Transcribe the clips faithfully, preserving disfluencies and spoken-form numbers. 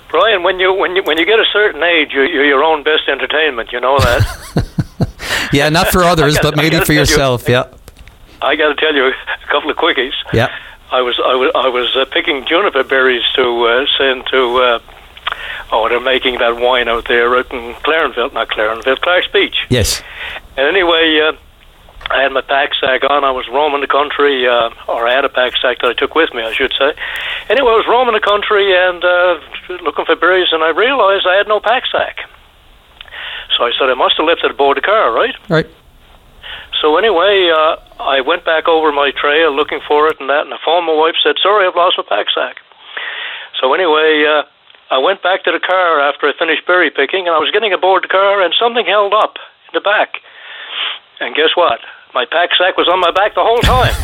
Brian, when you when you when you get a certain age, you're, you're your own best entertainment. You know that. Yeah, not for others, gotta, but maybe for yourself. You, yeah. I got to tell you a couple of quickies. Yeah. I was I was I was uh, picking juniper berries to uh, send to. Uh, oh, they're making that wine out there out in Clarenville, not Clarenville, Clark's Beach. Yes. And anyway, uh, I had my pack sack on. I was roaming the country, uh, or I had a pack sack that I took with me, I should say. Anyway, I was roaming the country and uh, looking for berries, and I realized I had no pack sack. So I said I must have left it aboard the car, right? Right. So anyway, uh, I went back over my trail looking for it and that, and the phone my wife said, sorry, I've lost my pack sack. So anyway, uh, I went back to the car after I finished berry picking, and I was getting aboard the car, and something held up in the back. And guess what? My pack sack was on my back the whole time.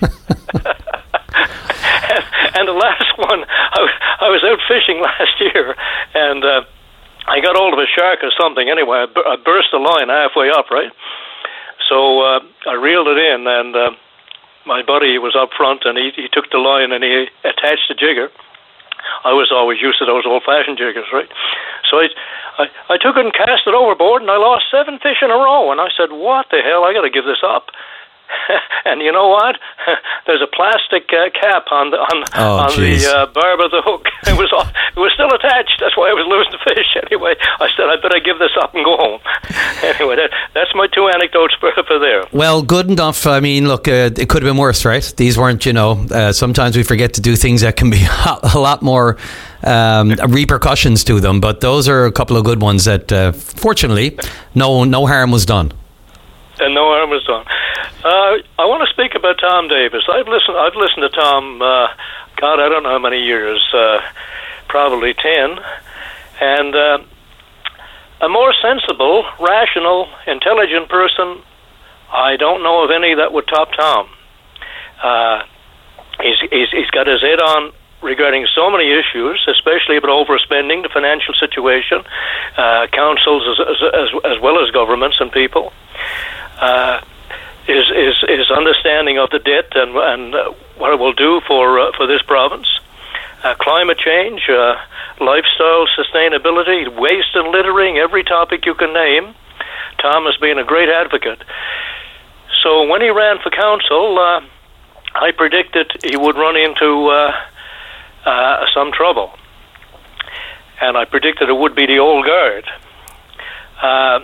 and, and the last one, I, I was out fishing last year, and uh, I got hold of a shark or something. Anyway, I, bu- I burst the line halfway up, right? So uh, I reeled it in, and uh, my buddy was up front, and he, he took the line and he attached the jigger. I was always used to those old-fashioned jiggers, right? So I, I, I took it and cast it overboard, and I lost seven fish in a row. And I said, "What the hell? I got to give this up." And you know what? There's a plastic uh, cap on the on, oh, on the uh, barb of the hook. It was all, it was still attached. That's why I was losing the fish. Anyway, I said I better give this up and go home. Anyway, that, that's my two anecdotes for, for there. Well, good enough. I mean, look, uh, it could have been worse, right? These weren't, you know. Uh, sometimes we forget to do things that can be a lot more um, repercussions to them. But those are a couple of good ones that, uh, fortunately, no no harm was done. And no harm was done. Uh, I want to speak about Tom Davis. I've listened. I've listened to Tom. Uh, God, I don't know how many years. Uh, probably ten. And uh, a more sensible, rational, intelligent person, I don't know of any that would top Tom. Uh, he's, he's he's got his head on regarding so many issues, especially about overspending, the financial situation, uh, councils as, as as as well as governments and people. Uh, is is is understanding of the debt and and uh, what it will do for uh, for this province, uh, climate change, uh, lifestyle sustainability, waste and littering, every topic you can name. Tom has been a great advocate. So when he ran for council, uh, I predicted he would run into uh, uh, some trouble, and I predicted it would be the old guard. Uh,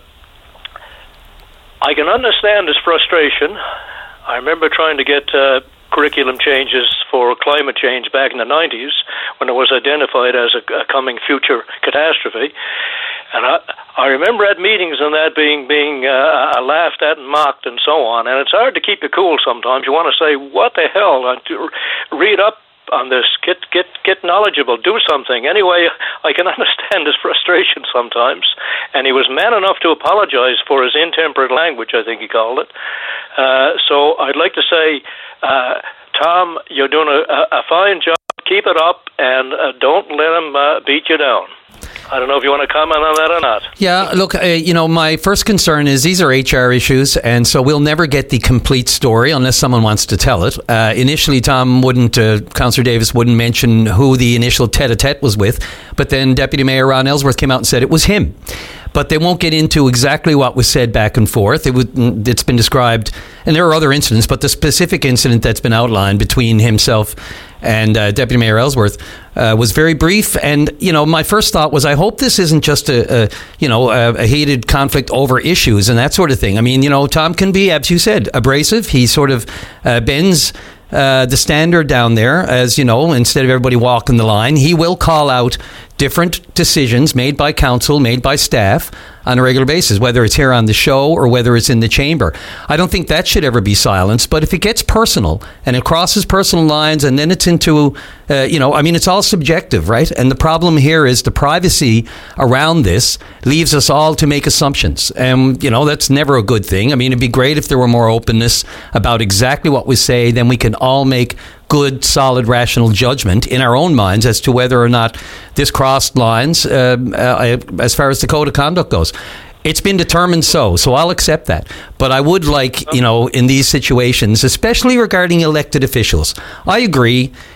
I can understand his frustration. I remember trying to get uh, curriculum changes for climate change back in the nineties when it was identified as a, a coming future catastrophe. And I, I remember at meetings and that being being uh, laughed at and mocked and so on. And it's hard to keep you cool sometimes. You want to say, what the hell? I do, read up on this, get get get knowledgeable, do something. Anyway, I can understand his frustration sometimes, and he was man enough to apologize for his intemperate language, I think he called it. Uh, so I'd like to say, uh, Tom, you're doing a, a fine job. Keep it up, and uh, don't let him uh, beat you down. I don't know if you want to comment on that or not. Yeah, look, uh, you know, my first concern is these are H R issues, and so we'll never get the complete story unless someone wants to tell it. Uh, initially, Tom wouldn't, uh, Councillor Davis wouldn't mention who the initial tete-a-tete was with, but then Deputy Mayor Ron Ellsworth came out and said it was him. But they won't get into exactly what was said back and forth. It would, it's been described, and there are other incidents, but the specific incident that's been outlined between himself and uh, Deputy Mayor Ellsworth uh, was very brief. And, you know, my first thought was, I hope this isn't just a, a you know, a, a heated conflict over issues and that sort of thing. I mean, you know, Tom can be, as you said, abrasive. He sort of uh, bends uh, the standard down there, as, you know, instead of everybody walking the line. He will call out different decisions made by council, made by staff on a regular basis, whether it's here on the show or whether it's in the chamber. I don't think that should ever be silenced, but if it gets personal and it crosses personal lines and then it's into, uh, you know, I mean, it's all subjective, right? And the problem here is the privacy around this leaves us all to make assumptions. And, you know, that's never a good thing. I mean, it'd be great if there were more openness about exactly what we say, then we can all make good, solid, rational judgment in our own minds as to whether or not this crossed lines uh, uh, as far as the code of conduct goes. It's been determined so, so I'll accept that. But I would like, you know, in these situations, especially regarding elected officials, I agree,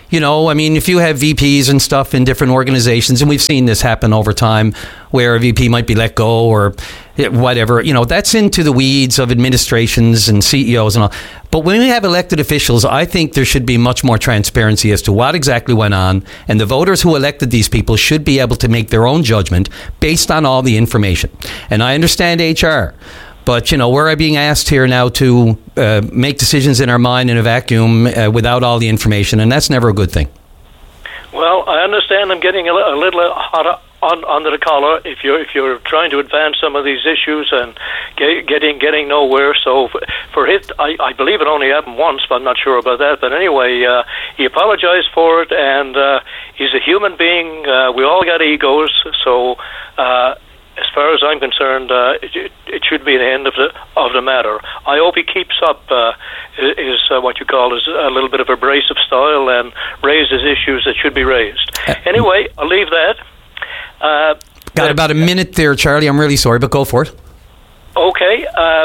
You know, I mean, if you have V Ps and stuff in different organizations, and we've seen this happen over time, where a V P might be let go or whatever, you know, that's into the weeds of administrations and C E Os and all. But when we have elected officials, I think there should be much more transparency as to what exactly went on, and the voters who elected these people should be able to make their own judgment based on all the information. And I understand H R. But, you know, we're being asked here now to uh, make decisions in our mind in a vacuum uh, without all the information, and that's never a good thing. Well, I understand I'm getting a, li- a little hot on, under the collar if you're if you're trying to advance some of these issues and get, getting getting nowhere. So for, for it, I, I believe it only happened once, but I'm not sure about that. But anyway, uh, he apologized for it, and uh, he's a human being. Uh, we all got egos, so. Uh, As far as I'm concerned, uh, it, it should be the end of the of the matter. I hope he keeps up uh, is uh, what you call is a little bit of abrasive style and raises issues that should be raised. Anyway, I'll leave that. Uh, Got uh, about a minute there, Charlie. I'm really sorry, but go for it. Okay. Uh,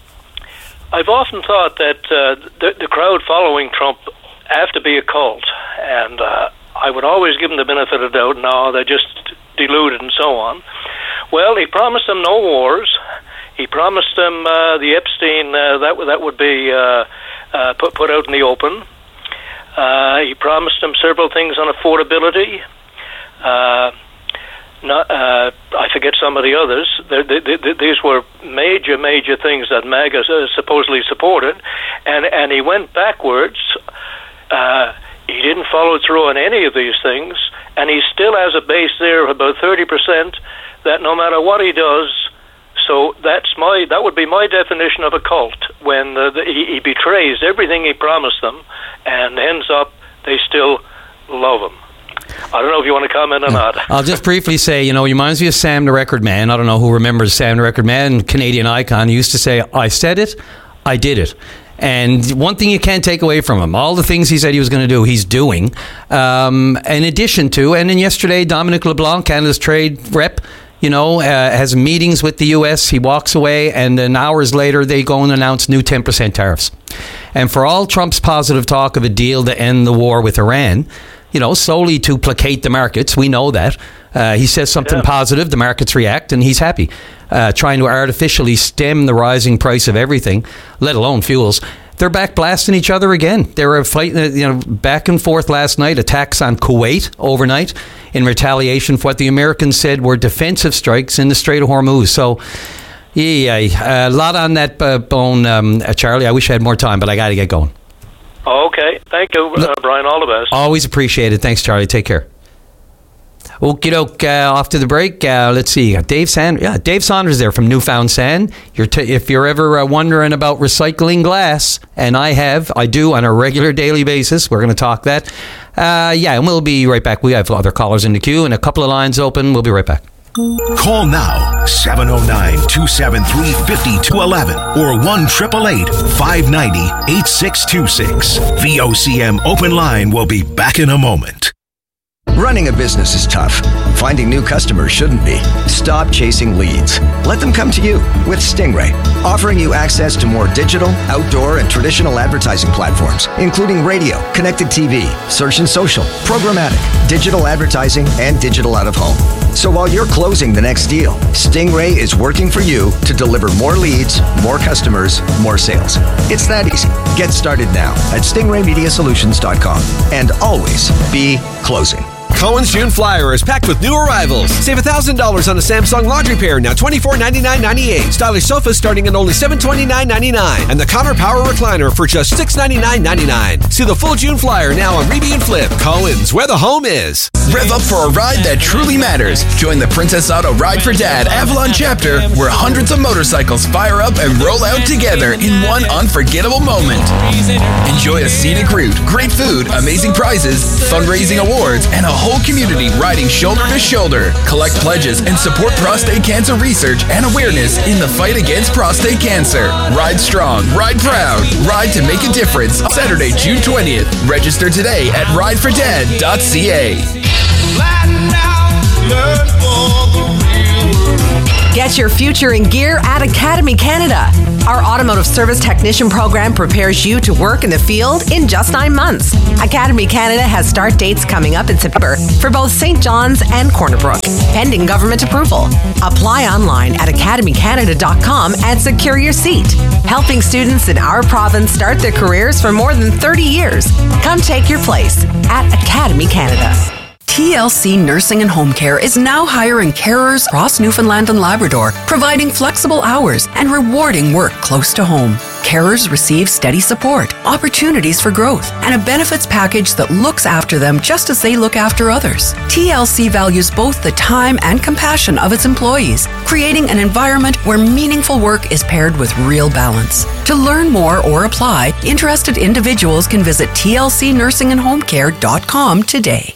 I've often thought that uh, the, the crowd following Trump have to be a cult, and uh, I would always give them the benefit of the doubt. No, they're just deluded and so on. Well, he promised them no wars. He promised them uh, the Epstein uh, that that would be uh, uh, put put out in the open. Uh, he promised them several things on affordability. Uh, not, uh, I forget some of the others. They're, they, they, these were major, major things that MAGA supposedly supported, and and he went backwards. Uh, he didn't follow through on any of these things, and he still has a base there of about thirty percent. That no matter what he does, so that's my that would be my definition of a cult, when uh, the, he, he betrays everything he promised them and ends up they still love him. I don't know if you want to comment or not. I'll just briefly say, you know, he reminds me of Sam the Record Man. I don't know who remembers Sam the Record Man, Canadian icon. He used to say, I said it, I did it. And one thing you can't take away from him, all the things he said he was going to do, he's doing. Um, in addition to, and then yesterday, Dominic LeBlanc, Canada's trade rep, you know, uh, has meetings with the U S. He walks away, and then hours later, they go and announce new ten percent tariffs. And for all Trump's positive talk of a deal to end the war with Iran, you know, solely to placate the markets, we know that. Uh, he says something yeah. positive, the markets react, and he's happy. Uh, trying to artificially stem the rising price of everything, let alone fuels. They're back blasting each other again. They were fighting, you know, back and forth last night, attacks on Kuwait overnight in retaliation for what the Americans said were defensive strikes in the Strait of Hormuz. So, yeah, a lot on that uh, bone, um, Charlie. I wish I had more time, but I got to get going. Okay. Thank you, uh, Brian. All the best. Always appreciated. Thanks, Charlie. Take care. Okie doke, uh, off to the break. Uh, let's see, Dave Sanders. Yeah, Dave Saunders there from Newfound Sand. You're t- if you're ever uh, wondering about recycling glass, and I have, I do on a regular daily basis. We're going to talk that. Uh, yeah, and we'll be right back. We have other callers in the queue and a couple of lines open. We'll be right back. Call now, seven oh nine, two seven three, five two one one or one eight eight eight, five nine zero, eight six two six. V O C M Open Line will be back in a moment. Running a business is tough. Finding new customers shouldn't be. Stop chasing leads. Let them come to you with Stingray, offering you access to more digital, outdoor, and traditional advertising platforms, including radio, connected T V, search and social, programmatic, digital advertising, and digital out-of-home. So while you're closing the next deal, Stingray is working for you to deliver more leads, more customers, more sales. It's that easy. Get started now at stingray media solutions dot com and always be closing. Cohen's June Flyer is packed with new arrivals. Save one thousand dollars on a Samsung laundry pair, now twenty-four ninety-nine ninety-eight. Stylish sofas starting at only seven twenty-nine ninety-nine. And the Connor Power Recliner for just six ninety-nine ninety-nine. See the full June Flyer now on Reby and Flip. Cohen's, where the home is. Rev up for a ride that truly matters. Join the Princess Auto Ride for Dad Avalon chapter, where hundreds of motorcycles fire up and roll out together in one unforgettable moment. Enjoy a scenic route, great food, amazing prizes, fundraising awards, and a whole community riding shoulder to shoulder. Collect pledges and support prostate cancer research and awareness in the fight against prostate cancer. Ride strong, ride proud, ride to make a difference. Saturday, June twentieth. Register today at ride for dad dot c a. Get Get your future in gear at Academy Canada. Our automotive service technician program prepares you to work in the field in just nine months. Academy Canada has start dates coming up in September for both Saint John's and Corner Brook, pending government approval. Apply online at academy canada dot com and secure your seat. Helping students in our province start their careers for more than thirty years. Come take your place at Academy Canada. T L C Nursing and Home Care is now hiring carers across Newfoundland and Labrador, providing flexible hours and rewarding work close to home. Carers receive steady support, opportunities for growth, and a benefits package that looks after them just as they look after others. T L C values both the time and compassion of its employees, creating an environment where meaningful work is paired with real balance. To learn more or apply, interested individuals can visit T L C nursing and home care dot com today.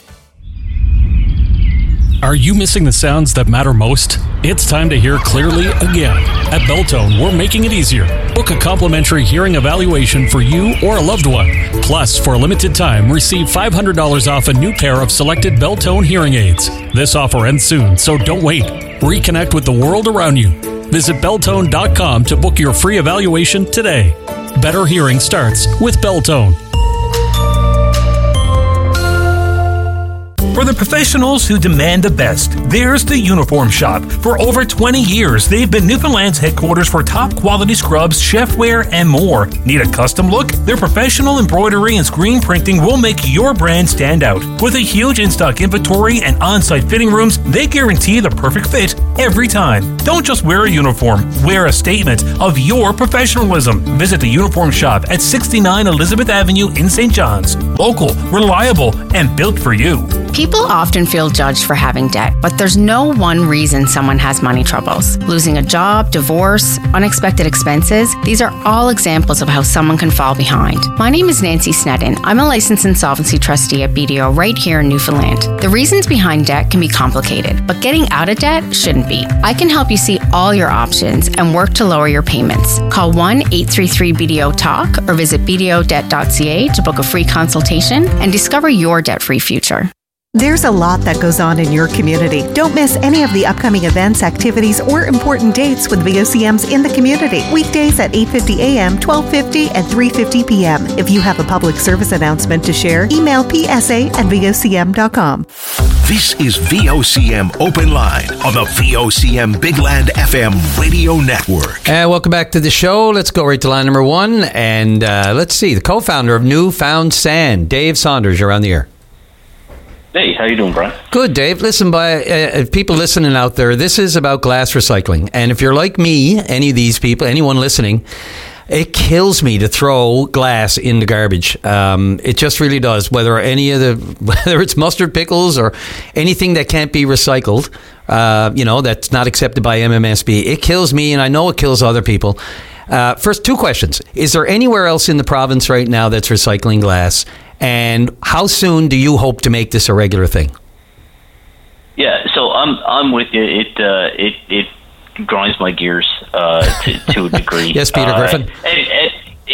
Are you missing the sounds that matter most? It's time to hear clearly again. At Beltone, we're making it easier. Book a complimentary hearing evaluation for you or a loved one. Plus, for a limited time, receive five hundred dollars off a new pair of selected Beltone hearing aids. This offer ends soon, so don't wait. Reconnect with the world around you. Visit beltone dot com to book your free evaluation today. Better hearing starts with Beltone. For the professionals who demand the best, there's the Uniform Shop. For over twenty years, they've been Newfoundland's headquarters for top quality scrubs, chefware, and more. Need a custom look? Their professional embroidery and screen printing will make your brand stand out. With a huge in-stock inventory and on-site fitting rooms, they guarantee the perfect fit every time. Don't just wear a uniform, wear a statement of your professionalism. Visit the Uniform Shop at sixty-nine Elizabeth Avenue in Saint John's. Local, reliable, and built for you. People often feel judged for having debt, but there's no one reason someone has money troubles. Losing a job, divorce, unexpected expenses, these are all examples of how someone can fall behind. My name is Nancy Sneddon. I'm a licensed insolvency trustee at B D O right here in Newfoundland. The reasons behind debt can be complicated, but getting out of debt shouldn't be. I can help you see all your options and work to lower your payments. Call one eight three three B D O talk or visit b d o debt dot c a to book a free consultation and discover your debt-free future. There's a lot that goes on in your community. Don't miss any of the upcoming events, activities, or important dates with V O C Ms in the community. Weekdays at eight fifty a.m., twelve fifty, and three fifty p.m. If you have a public service announcement to share, email p s a at v o c m dot com. This is V O C M Open Line on the V O C M Big Land F M radio network. And welcome back to the show. Let's go right to line number one. And uh, let's see, the co-founder of Newfound Sand, Dave Saunders, you're on the air. Hey, how you doing, Brian? Good, Dave. Listen, by uh, people listening out there, this is about glass recycling. And if you're like me, any of these people, anyone listening, it kills me to throw glass in the garbage. Um, it just really does. Whether any of the, whether it's mustard pickles or anything that can't be recycled, uh, you know, that's not accepted by M M S B, it kills me, and I know it kills other people. Uh, first, two questions. Is there anywhere else in the province right now that's recycling glass? And how soon do you hope to make this a regular thing? Yeah, so I'm I'm with you. It uh, it it grinds my gears uh, to to a degree. Yes, Peter uh, Griffin. And, and,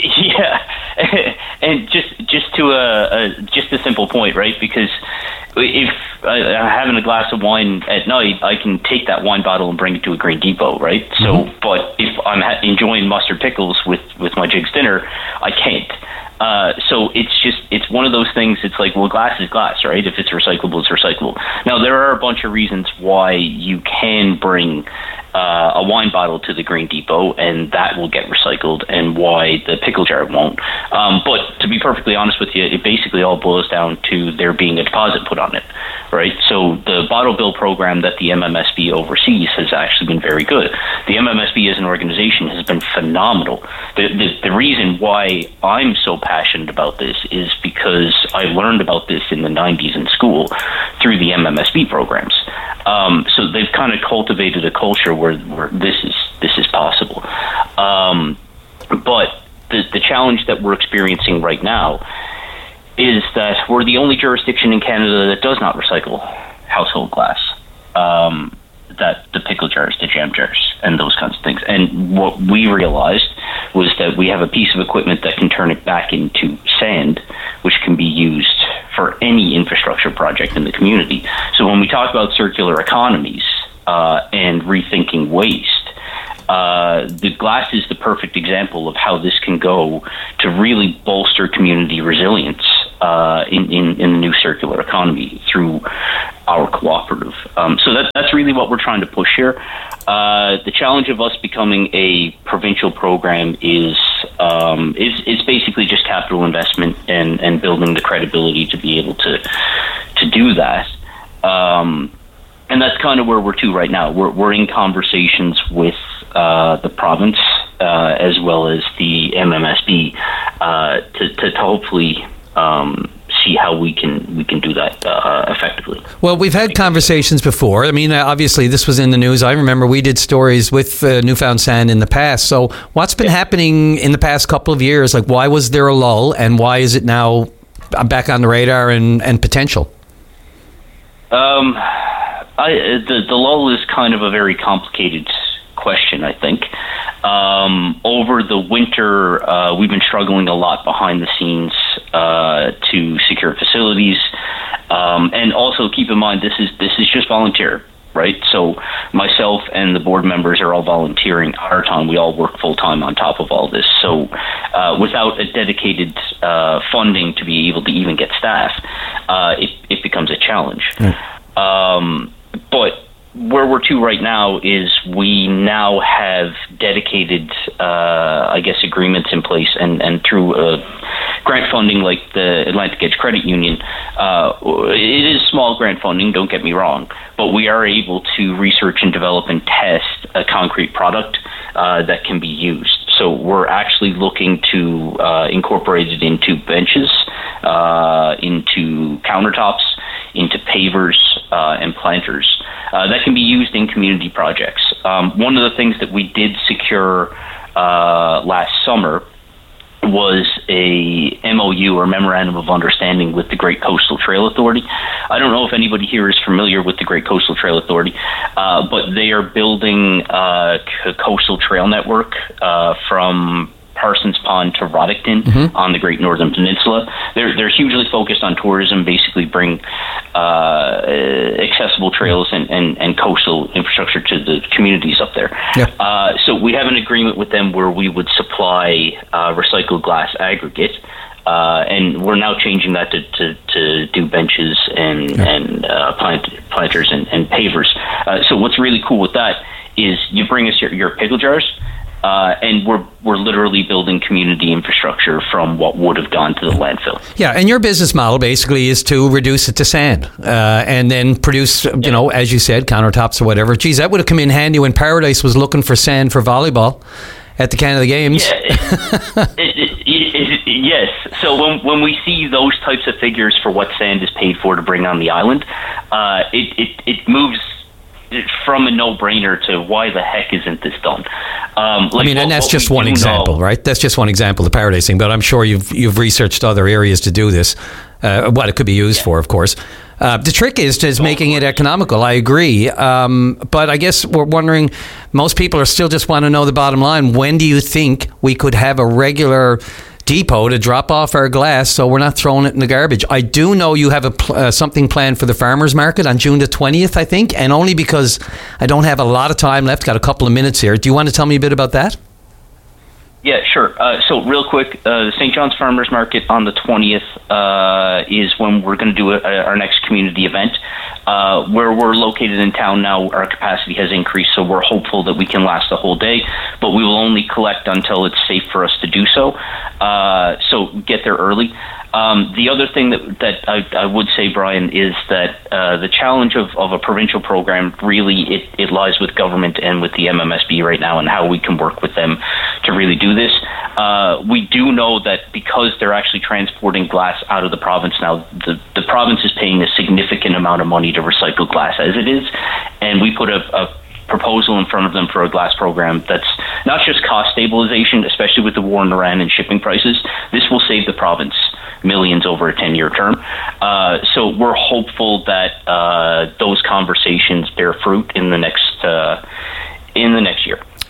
yeah, and just just to a, a just a simple point, right? Because if I'm having a glass of wine at night, I can take that wine bottle and bring it to a Green Depot, right? Mm-hmm. So, but if I'm ha- enjoying mustard pickles with with my Jig's dinner, I can't. Uh, so it's just, it's one of those things, it's like, well, glass is glass, right? If it's recyclable, it's recyclable. Now, there are a bunch of reasons why you can bring uh, a wine bottle to the Green Depot, and that will get recycled, and why the pickle jar won't. Um, but to be perfectly honest with you, it basically all boils down to there being a deposit put on it, right? So the bottle bill program that the M M S B oversees has actually been very good. The M M S B as an organization has been phenomenal. The, the, the reason why I'm so passionate about this is because I learned about this in the nineties in school through the M M S B programs. Um, so they've kind of cultivated a culture where, where this is this is possible. Um, but the, the challenge that we're experiencing right now is that we're the only jurisdiction in Canada that does not recycle household glass. Um, that the pickle jars, the jam jars, and those kinds of things. And what we realized was that we have a piece of equipment that can turn it back into sand, which can be used for any infrastructure project in the community. So when we talk about circular economies, uh, and rethinking waste. Uh, the glass is the perfect example of how this can go to really bolster community resilience uh, in, in, in the new circular economy through our cooperative. Um, so that, that's really what we're trying to push here. Uh, the challenge of us becoming a provincial program is um, is, is basically just capital investment and, and building the credibility to be able to to do that. Um, and that's kind of where we're to right now. We're, we're in conversations with uh, the province uh, as well as the M M S B uh, to, to, to hopefully um, see how we can we can do that uh, effectively. Well, we've had conversations before. I mean, obviously, this was in the news. I remember we did stories with uh, Newfound Sand in the past. So what's been yeah. happening in the past couple of years? Like, why was there a lull, and why is it now back on the radar and, and potential? Um, I, the, the lull is kind of a very complicated question, I think. Um, over the winter, uh, we've been struggling a lot behind the scenes uh, to secure facilities, um, and also keep in mind this is this is just volunteer, right? So myself and the board members are all volunteering our time. We all work full time on top of all this. So uh, without a dedicated uh, funding to be able to even get staff, uh, it it becomes a challenge. Mm. Um, but where we're to right now is we now have dedicated, uh, I guess, agreements in place, and, and through uh, grant funding like the Atlantic Edge Credit Union, uh, it is small grant funding, don't get me wrong, but we are able to research and develop and test a concrete product uh, that can be used. So we're actually looking to uh, incorporate it into benches, uh, into countertops, into pavers uh, and planters uh, that can be used in community projects. Um, one of the things that we did secure uh, last summer was a M O U, or Memorandum of Understanding, with the Great Coastal Trail Authority. I don't know if anybody here is familiar with the Great Coastal Trail Authority, uh, but they are building a coastal trail network uh, from Parsons Pond to Roddickton mm-hmm. on the Great Northern Peninsula. They're they're hugely focused on tourism, basically bring uh, accessible trails and, and, and coastal infrastructure to the communities up there. Yep. Uh, so we have an agreement with them where we would supply uh, recycled glass aggregate, uh, and we're now changing that to, to, to do benches and, yep. and uh, plant, planters and, and pavers. Uh, so what's really cool with that is you bring us your, your pickle jars, Uh, and we're we're literally building community infrastructure from what would have gone to the landfill. Yeah, and your business model basically is to reduce it to sand, uh, and then produce, you yeah. know, as you said, countertops or whatever. Geez, that would have come in handy when Paradise was looking for sand for volleyball at the Canada Games. Yeah, it, it, it, it, it, yes. So when when we see those types of figures for what sand is paid for to bring on the island, uh, it, it it moves from a no-brainer to why the heck isn't this done? Um, like I mean, what, and that's just one example, know, right? That's just one example, the Paradise thing. But I'm sure you've you've researched other areas to do this. Uh, what it could be used yeah. for, of course. Uh, the trick is is making it economical. I agree, um, but I guess we're wondering. Most people are still just want to know the bottom line. When do you think we could have a regular depot to drop off our glass so we're not throwing it in the garbage? I do know you have a pl- uh, something planned for the farmers market on June the twentieth, I think, and only because I don't have a lot of time left, got a couple of minutes here. Do you want to tell me a bit about that? Yeah, sure. Uh, so real quick, uh, the Saint John's Farmers Market on the twentieth uh, is when we're going to do a, a, our next community event. Uh, where we're located in town now, our capacity has increased, so we're hopeful that we can last the whole day, but we will only collect until it's safe for us to do so. Uh, so get there early. Um, the other thing that that I, I would say, Brian, is that uh, the challenge of, of a provincial program, really, it, it lies with government and with the M M S B right now and how we can work with them to really do this. Uh, we do know that because they're actually transporting glass out of the province now, the, the province is paying a significant amount of money to recycle glass as it is, and we put a, a proposal in front of them for a glass program that's not just cost stabilization, especially with the war in Iran and shipping prices. This will save the province millions over a ten-year term. Uh, so we're hopeful that uh, those conversations bear fruit in the next uh, in the next year.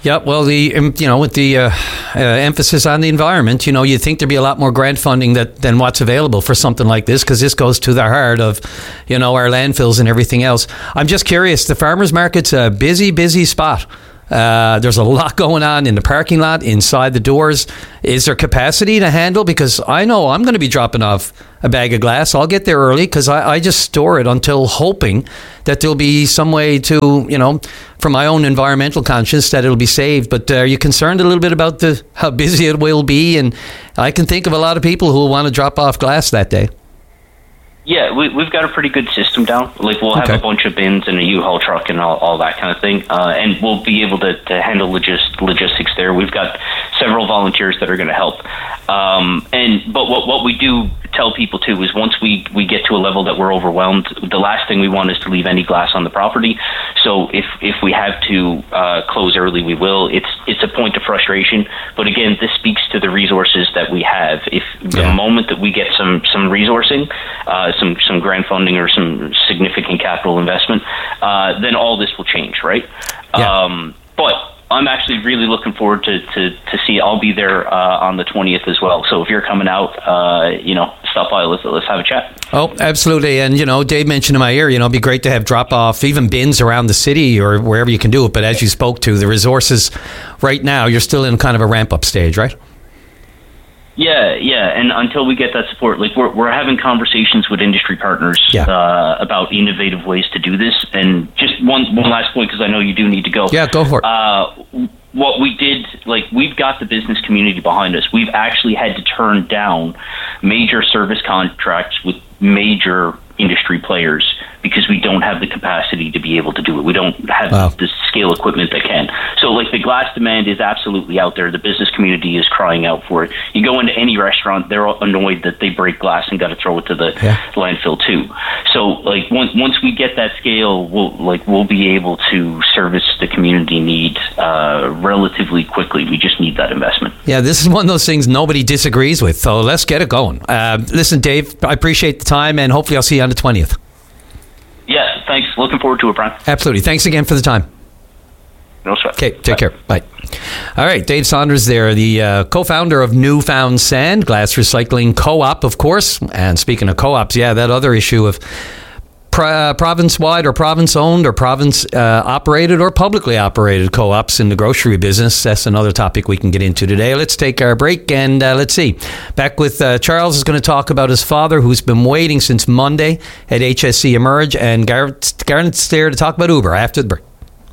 Yeah, well, the um, you know, with the uh, uh, emphasis on the environment, you know, you'd think there'd be a lot more grant funding that than what's available for something like this, because this goes to the heart of, you know, our landfills and everything else. I'm just curious, the farmers market's a busy, busy spot. Uh, there's a lot going on in the parking lot, inside the doors. Is there capacity to handle? Because I know I'm going to be dropping off a bag of glass. I'll get there early because I, I just store it until hoping that there'll be some way to, you know, for my own environmental conscience, that it'll be saved. But uh, are you concerned a little bit about the how busy it will be? And I can think of a lot of people who will want to drop off glass that day. Yeah, we, we've got a pretty good system down. Like, we'll have Okay. a bunch of bins and a U-Haul truck and all, all that kind of thing, uh, and we'll be able to, to handle logis- logistics there. We've got several volunteers that are going to help. Um, and but what what we do tell people too is once we, we get to a level that we're overwhelmed, the last thing we want is to leave any glass on the property. So if if we have to uh, close early, we will. It's it's a point of frustration, but again, this speaks to the resources that we have. If the Yeah. moment that we get some some resourcing, uh, some some grant funding or some significant capital investment, uh, then all this will change, right? Yeah. Um, but I'm actually really looking forward to, to, to see. I'll be there uh, on the twentieth as well. So if you're coming out, uh, you know, stop by. Let's let's have a chat. Oh, absolutely. And, you know, Dave mentioned in my ear, you know, it'd be great to have drop-off, even bins around the city or wherever you can do it. But as you spoke to, the resources right now, you're still in kind of a ramp-up stage, right? Yeah, yeah, and until we get that support, like we're we're having conversations with industry partners Yeah. uh, about innovative ways to do this. And just one one last point, because I know you do need to go. Yeah, go for it. Uh, what we did, like, we've got the business community behind us. We've actually had to turn down major service contracts with major industry players because we don't have the capacity to be able to do it. We don't have Wow. the scale equipment that can. So, like, the glass demand is absolutely out there. The business community is crying out for it. You go into any restaurant, they're annoyed that they break glass and got to throw it to the Yeah. landfill too. So, like, once once we get that scale, we'll like we'll be able to service the community need uh, relatively quickly. We just need that investment. Yeah, this is one of those things nobody disagrees with. So let's get it going. Uh, listen, Dave, I appreciate the time, and hopefully I'll see you on the twentieth. Yeah, thanks. Looking forward to it, Brian. Absolutely. Thanks again for the time. No sweat. Okay, take care. Bye. All right, Dave Saunders there, the uh, co-founder of Newfound Sand, glass recycling co-op, of course. And speaking of co-ops, yeah, that other issue of pro- uh, province-wide or province-owned or province-operated or publicly operated co-ops in the grocery business. That's another topic we can get into today. Let's take our break and uh, let's see. Back with uh, Charles is going to talk about his father, who's been waiting since Monday at H S C Emerge, and Garrett's, Garrett's there to talk about Uber after the break.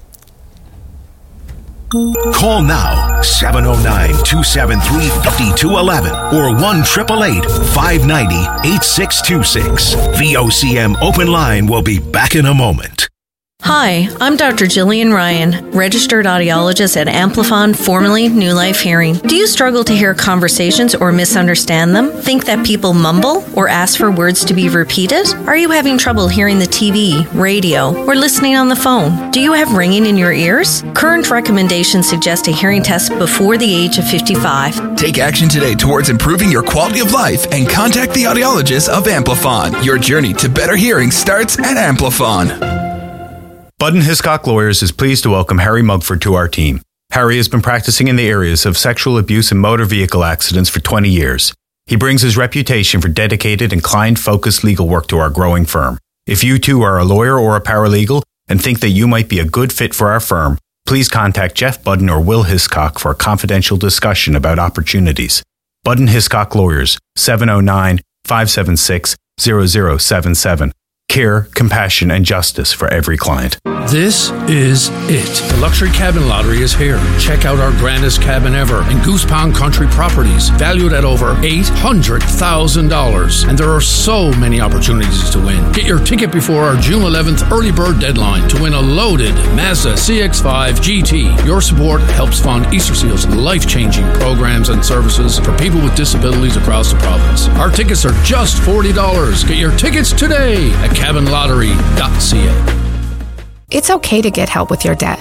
Call now seven oh nine, two seven three, five two one one or one eight eight eight, five nine zero, eight six two six. V O C M Open Line will be back in a moment. Hi, I'm Doctor Jillian Ryan, registered audiologist at Amplifon, formerly New Life Hearing. Do you struggle to hear conversations or misunderstand them? Think that people mumble or ask for words to be repeated? Are you having trouble hearing the T V, radio, or listening on the phone? Do you have ringing in your ears? Current recommendations suggest a hearing test before the age of fifty-five. Take action today towards improving your quality of life and contact the audiologist of Amplifon. Your journey to better hearing starts at Amplifon. Budden Hiscock Lawyers is pleased to welcome Harry Mugford to our team. Harry has been practicing in the areas of sexual abuse and motor vehicle accidents for twenty years. He brings his reputation for dedicated and client-focused legal work to our growing firm. If you too are a lawyer or a paralegal and think that you might be a good fit for our firm, please contact Jeff Budden or Will Hiscock for a confidential discussion about opportunities. Budden Hiscock Lawyers, seven oh nine, five seven six, zero zero seven seven. Care, compassion, and justice for every client. This is it. The Luxury Cabin Lottery is here. Check out our grandest cabin ever in Goose Pond Country Properties, valued at over eight hundred thousand dollars. And there are so many opportunities to win. Get your ticket before our June eleventh early bird deadline to win a loaded Mazda C X five G T. Your support helps fund Easter Seal's life-changing programs and services for people with disabilities across the province. Our tickets are just forty dollars. Get your tickets today at cabin lottery dot c a. It's okay to get help with your debt.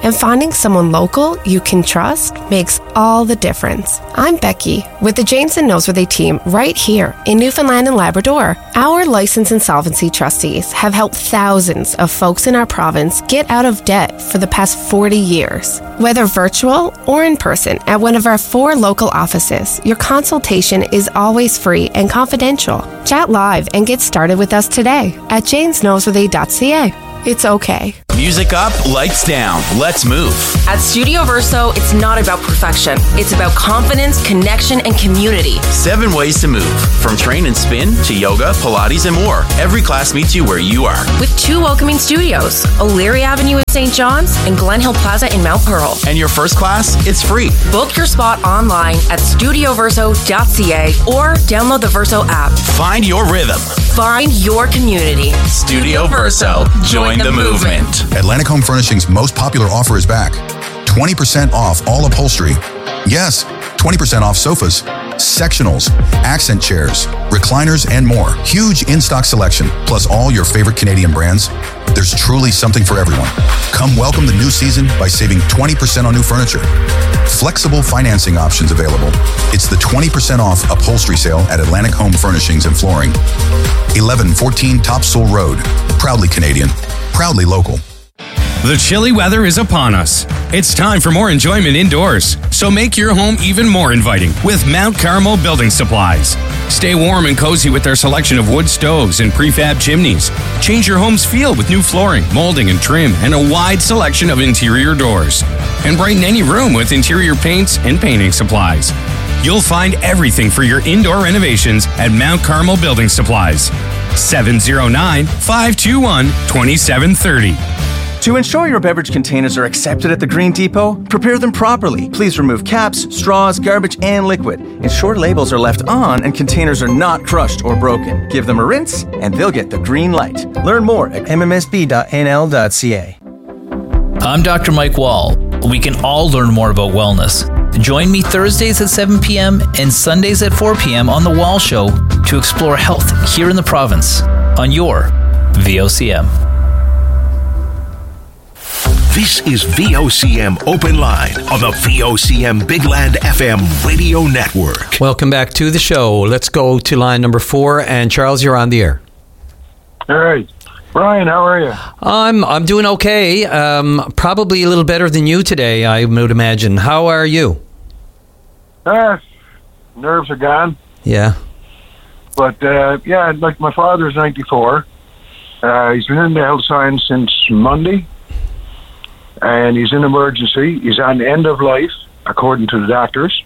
And finding someone local you can trust makes all the difference. I'm Becky with the Jameson Noseworthy team right here in Newfoundland and Labrador. Our licensed insolvency trustees have helped thousands of folks in our province get out of debt for the past forty years. Whether virtual or in person at one of our four local offices, your consultation is always free and confidential. Chat live and get started with us today at james noseworthy dot c a. It's okay. Music up, lights down. Let's move. At Studio Verso, it's not about perfection. It's about confidence, connection, and community. Seven ways to move. From train and spin to yoga, Pilates, and more. Every class meets you where you are. With two welcoming studios, O'Leary Avenue in Saint John's and Glen Hill Plaza in Mount Pearl. And your first class, it's free. Book your spot online at studio verso dot c a or download the Verso app. Find your rhythm. Find your community. Studio Verso. Join the movement. Atlantic Home Furnishings' most popular offer is back. twenty percent off all upholstery. Yes, twenty percent off sofas, sectionals, accent chairs, recliners, and more. Huge in-stock selection, plus all your favorite Canadian brands. There's truly something for everyone. Come welcome the new season by saving twenty percent on new furniture. Flexible financing options available. It's the twenty percent off upholstery sale at Atlantic Home Furnishings and Flooring. eleven fourteen Topsail Road. Proudly Canadian. Proudly local. The chilly weather is upon us. It's time for more enjoyment indoors, so make your home even more inviting with Mount Carmel Building Supplies. Stay warm and cozy with their selection of wood stoves and prefab chimneys. Change your home's feel with new flooring, molding, and trim, and a wide selection of interior doors. And brighten any room with interior paints and painting supplies. You'll find everything for your indoor renovations at Mount Carmel Building Supplies. seven oh nine, five two one, two seven three oh. To ensure your beverage containers are accepted at the Green Depot, prepare them properly. Please remove caps, straws, garbage, and liquid. Ensure labels are left on and containers are not crushed or broken. Give them a rinse and they'll get the green light. Learn more at m m s b dot n l dot c a. I'm Doctor Mike Wall. We can all learn more about wellness. Join me Thursdays at seven p.m. and Sundays at four p.m. on The Wall Show to explore health here in the province on your V O C M. This is V O C M Open Line on the V O C M Big Land F M radio network. Welcome back to the show. Let's go to line number four. And Charles, you're on the air. All right. Brian, how are you? I'm I'm doing okay. Um, probably a little better than you today, I would imagine. How are you? Uh, nerves are gone. Yeah. But, uh, yeah, like my father's ninety-four. Uh, he's been in the health science since Monday. And he's in emergency. He's on the end of life, according to the doctors.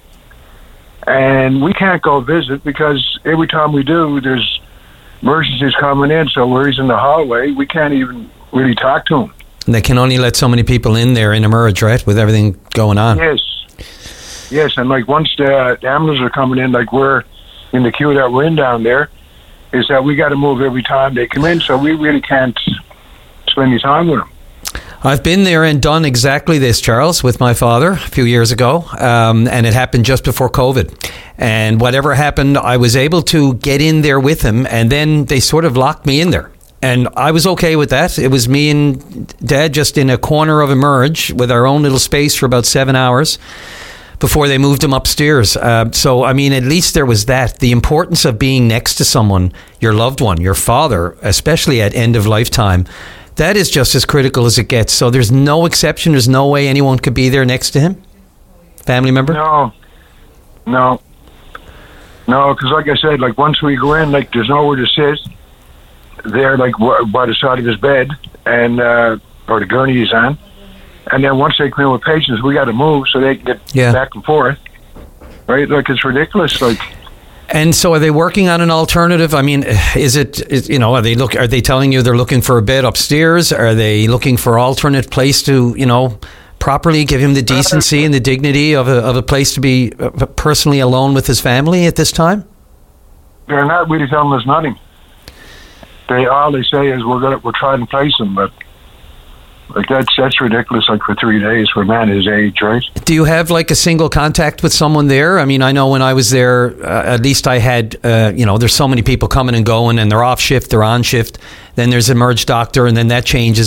And we can't go visit because every time we do, there's emergencies coming in. So where he's in the hallway, we can't even really talk to him. And they can only let so many people in there in emerge, right, with everything going on. Yes. Yes, and like once the, the ambulances are coming in, like we're in the queue that we're in down there, is that we got to move every time they come in. So we really can't spend any time with them. I've been there and done exactly this, Charles, with my father a few years ago, um, and it happened just before COVID. And whatever happened, I was able to get in there with him, and then they sort of locked me in there. And I was okay with that. It was me and Dad just in a corner of Emerge with our own little space for about seven hours before they moved him upstairs. Uh, so, I mean, at least there was that. The importance of being next to someone, your loved one, your father, especially at end of lifetime, that is just as critical as it gets. So there's no exception. There's no way anyone could be there next to him? Family member? No. No. No, because like I said, like once we go in, like there's nowhere to sit there, like w- by the side of his bed, and uh, or the gurney he's on. And then once they come in with patients, we got to move so they can get yeah. back and forth. Right? Like it's ridiculous. Like. And so, are they working on an alternative? I mean, is it, is, you know, are they look? Are they telling you they're looking for a bed upstairs? Are they looking for alternate place to, you know, properly give him the decency and the dignity of a of a place to be personally alone with his family at this time? They're not really telling us nothing. They all they say is we're gonna we're trying to place him, but like that's that's ridiculous. Like for three days for a man his age, right? Do you have like a single contact with someone there? I mean, I know when I was there, uh, at least I had, uh, you know, there's so many people coming and going, and they're off shift, they're on shift. Then there's Emerge doctor, and then that changes.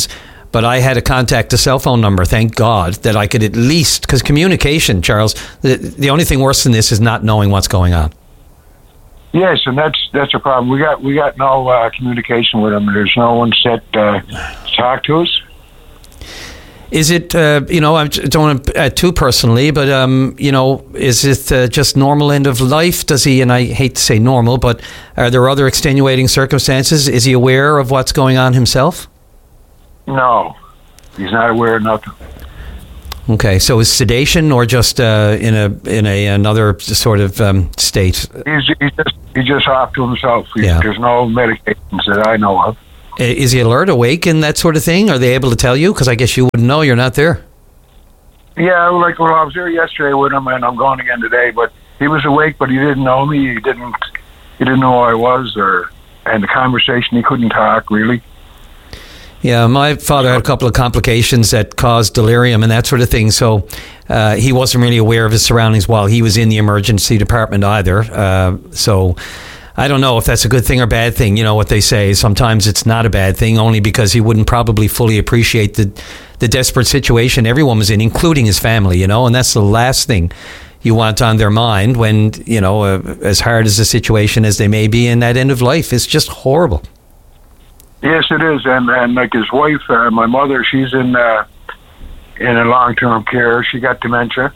But I had to contact a cell phone number, thank God, that I could at least, because communication, Charles, the, the only thing worse than this is not knowing what's going on. Yes, and that's that's a problem. We got we got no uh, communication with them. There's no one set uh, to talk to us. Is it, uh, you know, I don't want to add too personally, but, um, you know, is it uh, just normal end of life? Does he, and I hate to say normal, but are there other extenuating circumstances? Is he aware of what's going on himself? No, he's not aware of nothing. Okay, so is sedation or just uh, in a in a another sort of um, state? He's, he's just he's just off to himself. He, Yeah. There's no medications that I know of. Is he alert, awake, and that sort of thing? Are they able to tell you? Because I guess you wouldn't know. You're not there. Yeah, like well, I was there yesterday with him, and I'm going again today. But he was awake, but he didn't know me. He didn't. He didn't know who I was, or and the conversation. He couldn't talk really. Yeah, my father had a couple of complications that caused delirium and that sort of thing. So uh, he wasn't really aware of his surroundings while he was in the emergency department either. Uh, so I don't know if that's a good thing or bad thing. You know what they say. Sometimes it's not a bad thing, only because he wouldn't probably fully appreciate the the desperate situation everyone was in, including his family. You know, and that's the last thing you want on their mind when, you know, uh, as hard as the situation as they may be in that end of life, it's just horrible. Yes, it is, and and like his wife, uh, my mother, she's in uh, in a long term care. She got dementia.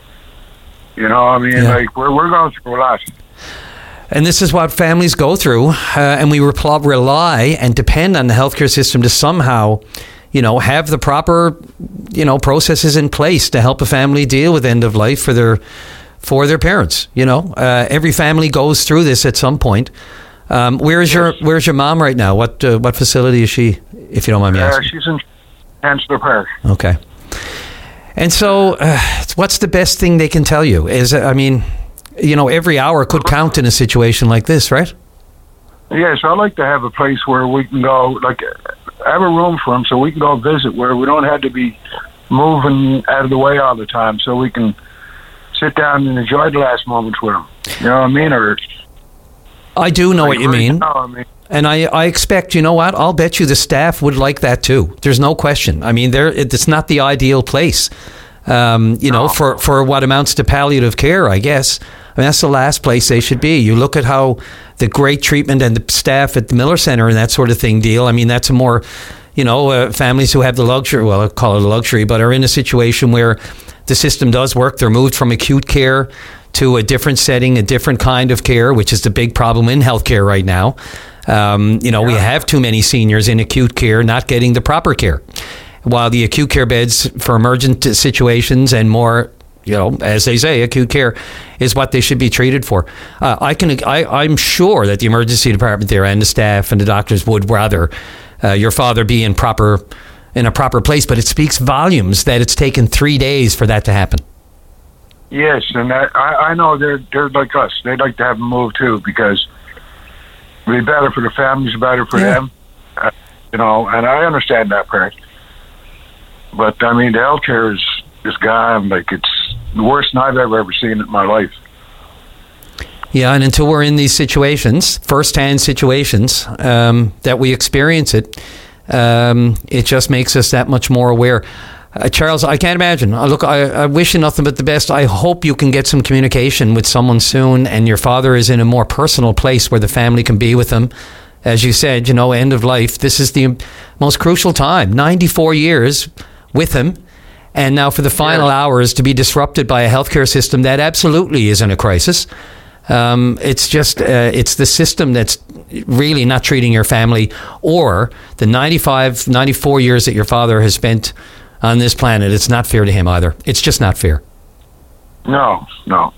You know, I mean, Yeah. like we're we're going through a lot. And this is what families go through, uh, and we repl- rely and depend on the healthcare system to somehow, you know, have the proper, you know, processes in place to help a family deal with end of life for their for their parents. You know, uh, every family goes through this at some point. Um, where is your Where's your mom right now? What uh, what facility is she, if you don't mind me Uh, asking? she's in Hansler Park. Okay. And so, uh, what's the best thing they can tell you? Is I mean, you know, every hour could count in a situation like this, right? Yes, I like to have a place where we can go, like, have a room for him so we can go visit where we don't have to be moving out of the way all the time, so we can sit down and enjoy the last moments with him. You know what I mean? Or I do know what you right mean. now, I mean, And I, I expect, you know what, I'll bet you the staff would like that too. There's no question. I mean, they're, it's not the ideal place, um, you know, for, for what amounts to palliative care, I guess. I mean, that's the last place they should be. You look at how the great treatment and the staff at the Miller Center and that sort of thing deal. I mean, that's a more, you know, uh, families who have the luxury, well, I'll call it a luxury, but are in a situation where the system does work. They're moved from acute care to a different setting, a different kind of care, which is the big problem in healthcare right now. Um, you know, we have too many seniors in acute care not getting the proper care, while the acute care beds for emergent situations and more, you know, as they say, acute care is what they should be treated for. Uh, I can, I, I'm sure that the emergency department there and the staff and the doctors would rather uh, your father be in proper, in a proper place. But it speaks volumes that it's taken three days for that to happen. yes, and that, I, I know they're they're like us. They'd like to have him move too because it'd be better for the families, better for Yeah. them. Uh, you know, and I understand that part. But I mean, the healthcare is is gone. Like it's the worst than I've ever ever seen it in my life. Yeah, and until we're in these situations, first-hand situations, um, that we experience it, um, it just makes us that much more aware. Uh, Charles, I can't imagine. Uh, look, I, I wish you nothing but the best. I hope you can get some communication with someone soon, and your father is in a more personal place where the family can be with him. As you said, you know, end of life. This is the most crucial time. ninety-four years with him, and now for the final hours to be disrupted by a healthcare system that absolutely is in a crisis. Um, it's just, uh, it's the system that's really not treating your family, or the ninety-five, ninety-four years that your father has spent on this planet. It's not fair to him either. It's just not fair. No, no.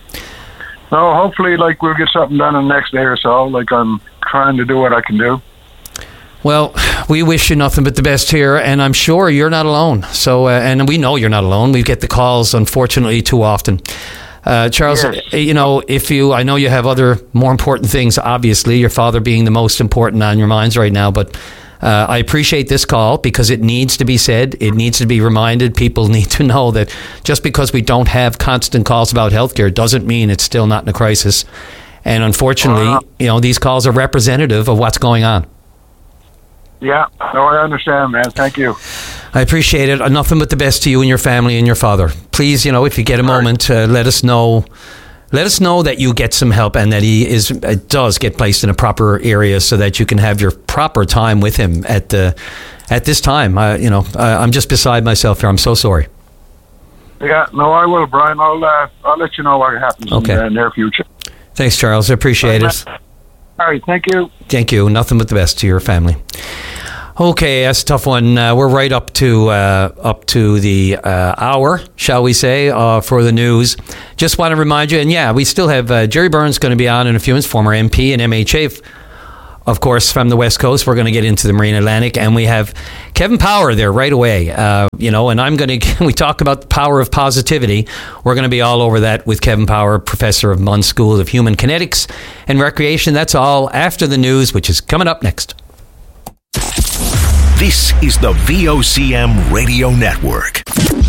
No, hopefully, like, we'll get something done in the next day or so. Like, I'm trying to do what I can do. Well, we wish you nothing but the best here, and I'm sure you're not alone. So, uh, and we know you're not alone. We get the calls, unfortunately, too often. Uh, Charles, Yes. you know, if you, I know you have other more important things, obviously, your father being the most important on your minds right now, but uh, I appreciate this call because it needs to be said. It needs to be reminded. People need to know that just because we don't have constant calls about healthcare doesn't mean it's still not in a crisis. And unfortunately, Wow. you know, these calls are representative of what's going on. Yeah, no, I understand, man. Thank you. I appreciate it. Nothing but the best to you and your family and your father. Please, you know, if you get a moment, uh, let us know. Let us know that you get some help and that he is uh, does get placed in a proper area so that you can have your proper time with him at the at this time. Uh, you know, uh, I'm just beside myself here. I'm so sorry. Yeah, no, I will, Brian. I'll uh, I'll let you know what happens Okay. in the near future. Thanks, Charles. I appreciate it. All right, thank you. Thank you. Nothing but the best to your family. Okay, that's a tough one. Uh, we're right up to uh, up to the uh, hour, shall we say, uh, for the news. Just want to remind you, and yeah, we still have uh, Jerry Burns going to be on in a few minutes, former M P and M H A, of course, from the West Coast. We're going to get into the Marine Atlantic, and we have Kevin Power there right away. Uh, you know, and I'm going to, we talk about the power of positivity. We're going to be all over that with Kevin Power, professor of Munn School of Human Kinetics and Recreation. That's all after the news, which is coming up next. This is the V O C M Radio Network.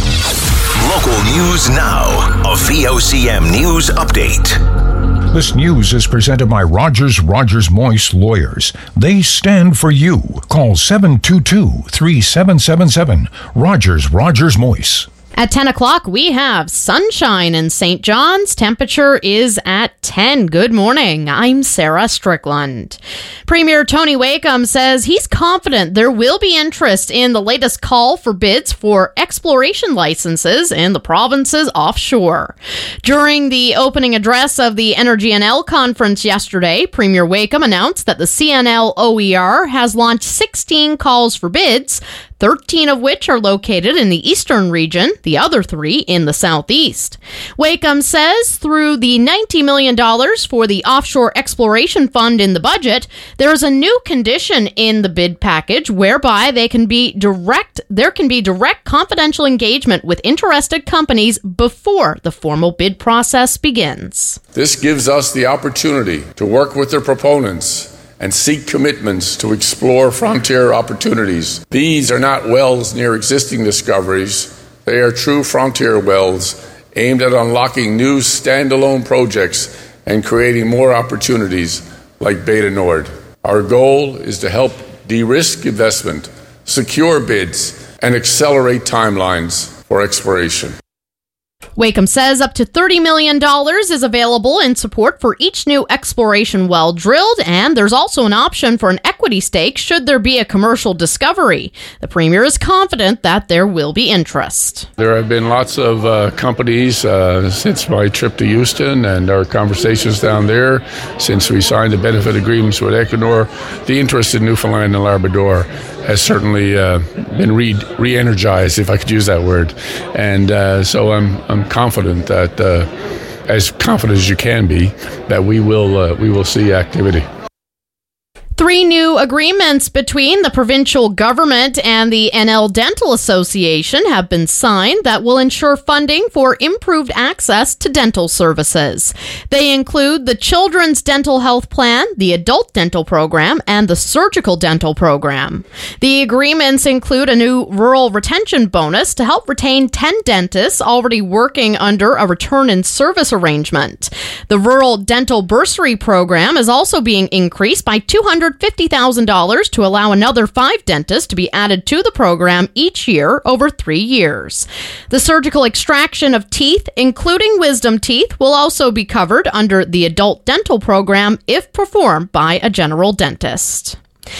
Local news now. A V O C M News Update. This news is presented by Rogers Rogers Moyse Lawyers. They stand for you. Call seven two two, three seven seven seven. Rogers Rogers Moyse. At ten o'clock, we have sunshine in Saint John's. Temperature is at ten. Good morning. I'm Sarah Strickland. Premier Tony Wakeham says he's confident there will be interest in the latest call for bids for exploration licenses in the province's offshore. During the opening address of the Energy N L conference yesterday, Premier Wakeham announced that the C N L O E R has launched sixteen calls for bids, thirteen of which are located in the eastern region, the other three in the southeast. Wakeham says through the ninety million dollars for the Offshore Exploration Fund in the budget, there is a new condition in the bid package whereby they can be direct, there can be direct confidential engagement with interested companies before the formal bid process begins. This gives us the opportunity to work with their proponents and seek commitments to explore frontier opportunities. These are not wells near existing discoveries. They are true frontier wells aimed at unlocking new standalone projects and creating more opportunities like Beta Nord. Our goal is to help de-risk investment, secure bids, and accelerate timelines for exploration. Wakeham says up to thirty million dollars is available in support for each new exploration well drilled, and there's also an option for an equity stake should there be a commercial discovery. The Premier is confident that there will be interest. There have been lots of uh, companies uh, since my trip to Houston and our conversations down there, since we signed the benefit agreements with Equinor. The interest in Newfoundland and Labrador has certainly uh, been re- re-energized, if I could use that word. And uh, so I'm I'm confident that, uh, as confident as you can be, that we will uh, we will see activity. Three new agreements between the provincial government and the N L Dental Association have been signed that will ensure funding for improved access to dental services. They include the Children's Dental Health Plan, the Adult Dental Program, and the Surgical Dental Program. The agreements include a new rural retention bonus to help retain ten dentists already working under a return in service arrangement. The Rural Dental Bursary Program is also being increased by two hundred fifty thousand dollars to allow another five dentists to be added to the program each year over three years. The surgical extraction of teeth, including wisdom teeth, will also be covered under the adult dental program if performed by a general dentist.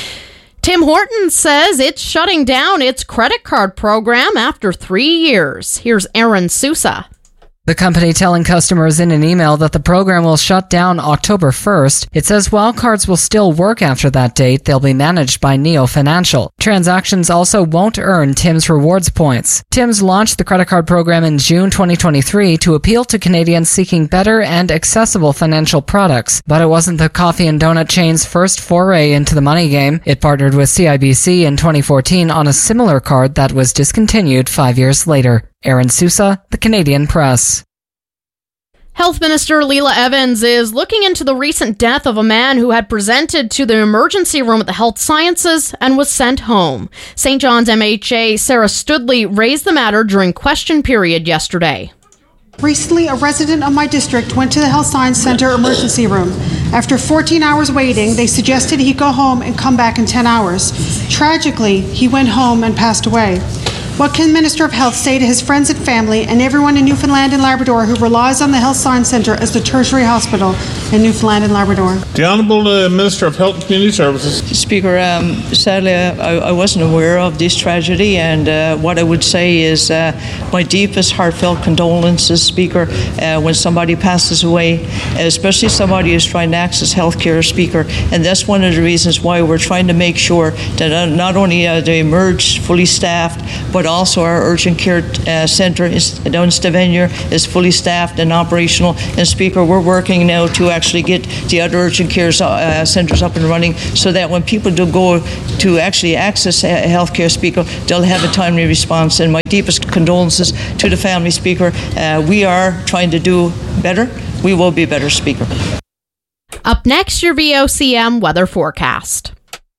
Tim Hortons says it's shutting down its credit card program after three years. Here's Aaron Sousa. The company telling customers in an email that the program will shut down October first. It says while cards will still work after that date, they'll be managed by Neo Financial. Transactions also won't earn Tim's rewards points. Tim's launched the credit card program in June twenty twenty-three to appeal to Canadians seeking better and accessible financial products. But it wasn't the coffee and donut chain's first foray into the money game. It partnered with C I B C in twenty fourteen on a similar card that was discontinued five years later. Aaron Sousa, The Canadian Press. Health Minister Leela Evans is looking into the recent death of a man who had presented to the emergency room at the Health Sciences and was sent home. Saint John's M H A Sarah Studley raised the matter during question period yesterday. Recently, a resident of my district went to the Health Science Center emergency room. After fourteen hours waiting, they suggested he go home and come back in ten hours. Tragically, he went home and passed away. What can Minister of Health say to his friends and family and everyone in Newfoundland and Labrador who relies on the Health Science Centre as the tertiary hospital in Newfoundland and Labrador? The Honourable uh, Minister of Health and Community Services. Speaker, um, sadly I, I wasn't aware of this tragedy, and uh, what I would say is uh, my deepest heartfelt condolences, Speaker, uh, when somebody passes away, especially somebody who's trying to access health care, Speaker, and that's one of the reasons why we're trying to make sure that not only are they emerged fully staffed, but also our urgent care uh, centre is, down in Stavanger is fully staffed and operational. And Speaker, we're working now to actually get the other urgent care uh, centres up and running so that when people do go to actually access uh, health care, Speaker, they'll have a timely response. And my deepest condolences to the family, Speaker. Uh, we are trying to do better. We will be better, Speaker. Up next, your V O C M weather forecast.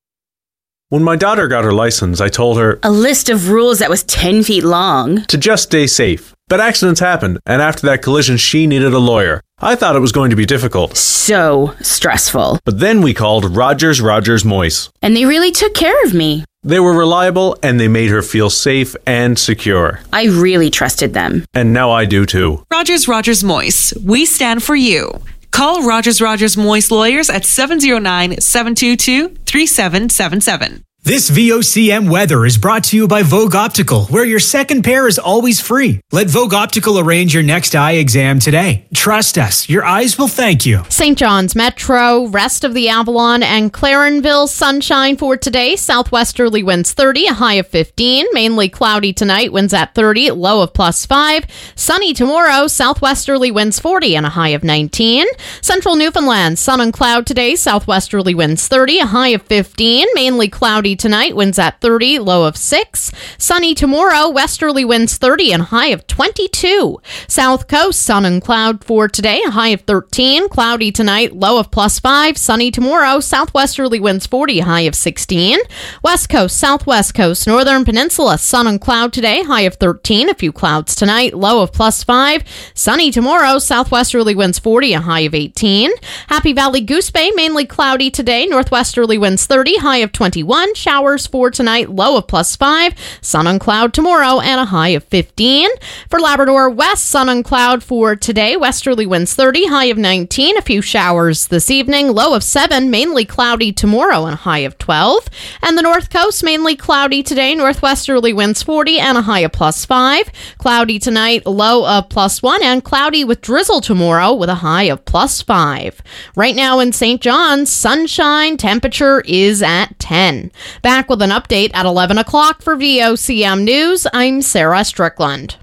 When my daughter got her license, I told her a list of rules that was ten feet long to just stay safe. But accidents happened, and after that collision, she needed a lawyer. I thought it was going to be difficult. So stressful. But then we called Rogers Rogers Moyse. And they really took care of me. They were reliable, and they made her feel safe and secure. I really trusted them. And now I do too. Rogers Rogers Moyse. We stand for you. Call Rogers Rogers Moyse Lawyers at seven oh nine, seven two two, three seven seven seven. This V O C M weather is brought to you by Vogue Optical, where your second pair is always free. Let Vogue Optical arrange your next eye exam today. Trust us, your eyes will thank you. Saint John's Metro, rest of the Avalon and Clarenville, sunshine for today. Southwesterly winds thirty, a high of fifteen. Mainly cloudy tonight, winds at thirty, low of plus five. Sunny tomorrow, southwesterly winds forty and a high of nineteen. Central Newfoundland, sun and cloud today. Southwesterly winds thirty, a high of fifteen. Mainly cloudy tonight, winds at thirty, low of six. Sunny tomorrow, westerly winds thirty and a high of twenty-two. South Coast, sun and cloud for today, a high of thirteen. Cloudy tonight, low of plus five. Sunny tomorrow, southwesterly winds forty, a high of sixteen. West Coast, southwest coast, northern peninsula, sun and cloud today, high of thirteen. A few clouds tonight, low of plus five. Sunny tomorrow, southwesterly winds forty, a high of eighteen. Happy Valley Goose Bay, mainly cloudy today, northwesterly winds thirty, high of twenty-one. Showers for tonight, low of plus five. Sun and cloud tomorrow and a high of fifteen. For Labrador West, sun and cloud for today, westerly winds thirty, high of nineteen. A few showers this evening, low of seven. Mainly cloudy tomorrow and a high of twelve. And the North Coast, mainly cloudy today, northwesterly winds forty and a high of plus five. Cloudy tonight, low of plus one, and cloudy with drizzle tomorrow with a high of plus five. Right now in Saint John's, sunshine, temperature is at ten. Back with an update at eleven o'clock for V O C M News. I'm Sarah Strickland.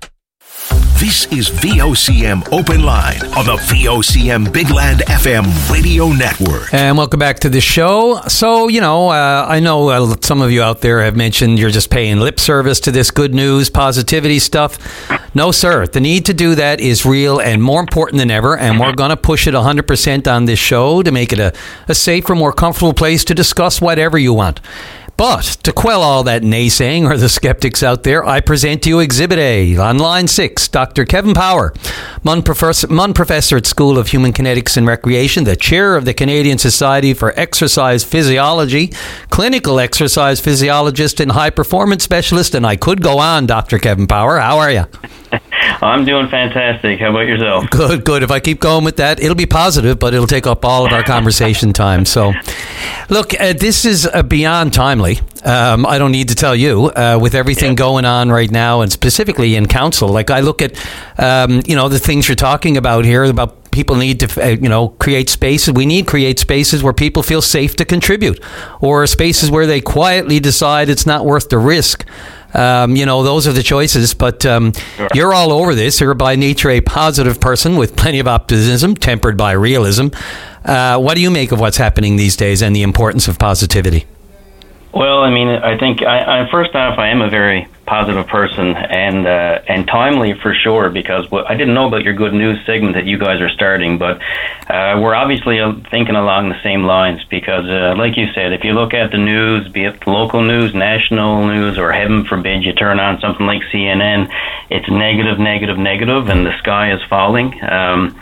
This is V O C M Open Line on the V O C M Big Land F M radio network. And welcome back to the show. So, you know, uh, I know uh, some of you out there have mentioned you're just paying lip service to this good news, positivity stuff. No, sir. The need to do that is real and more important than ever. And we're going to push it one hundred percent on this show to make it a, a safer, more comfortable place to discuss whatever you want. But to quell all that naysaying or the skeptics out there, I present to you Exhibit A. On line six, Doctor Kevin Power, Munn Professor, Munn Professor at School of Human Kinetics and Recreation, the chair of the Canadian Society for Exercise Physiology, clinical exercise physiologist and high performance specialist. And I could go on, Doctor Kevin Power. How are you? I'm doing fantastic. How about yourself? Good, good. If I keep going with that, it'll be positive, but it'll take up all of our conversation time. So, look, uh, this is uh, beyond timely. Um, I don't need to tell you, uh, with everything yeah. going on right now, and specifically in council. Like, I look at, um, you know, the things you're talking about here about people need to, uh, you know, create spaces. We need to create spaces where people feel safe to contribute, or spaces where they quietly decide it's not worth the risk. Um, you know, those are the choices, but um, sure. You're all over this. You're by nature a positive person with plenty of optimism, tempered by realism. Uh, what do you make of what's happening these days and the importance of positivity? Well, I mean, I think, I, I first off, I am a very positive person and uh, and timely for sure, because what, I didn't know about your good news segment that you guys are starting, but uh, we're obviously thinking along the same lines, because uh, like you said, if you look at the news, be it local news, national news, or heaven forbid you turn on something like C N N, it's negative, negative, negative, and the sky is falling. Um,